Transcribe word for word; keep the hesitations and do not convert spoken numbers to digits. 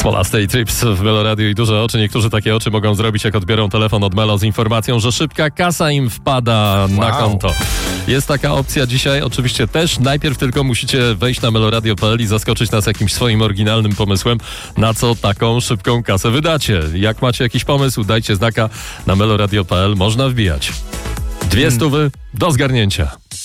Smolasta i Trips w Melo Radio i duże oczy. Niektórzy takie oczy mogą zrobić, jak odbiorą telefon od Melo z informacją, że szybka kasa im wpada wow. na konto. Jest taka opcja dzisiaj, oczywiście też. Najpierw tylko musicie wejść na meloradio kropka p l i zaskoczyć nas jakimś swoim oryginalnym pomysłem, na co taką szybką kasę wydacie. Jak macie jakiś pomysł, dajcie znaka na meloradio kropka p l. Można wbijać. Dwie stówy do zgarnięcia.